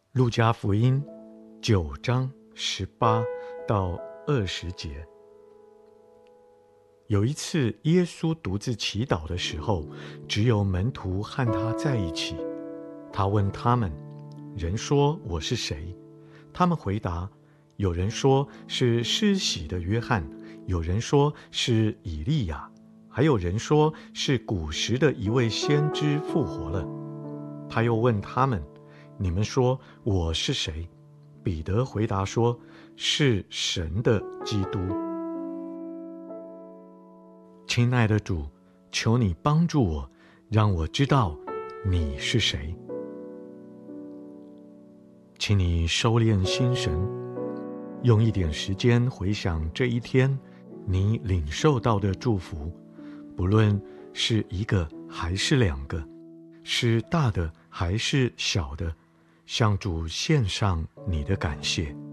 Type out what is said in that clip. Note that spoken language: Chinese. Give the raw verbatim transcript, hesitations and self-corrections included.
路加福音九章十八到二十节。有一次，耶稣独自祈祷的时候，只有门徒和他在一起。他问他们：人说我是谁？他们回答：有人说是施洗的约翰，有人说是以利亚，还有人说是古时的一位先知复活了。他又问他们：你们说我是谁？彼得回答说：是神的基督。亲爱的主，求你帮助我，让我知道你是谁。请你收敛心神，用一点时间回想这一天你领受到的祝福，不论是一个还是两个，是大的还是小的，向主献上你的感谢。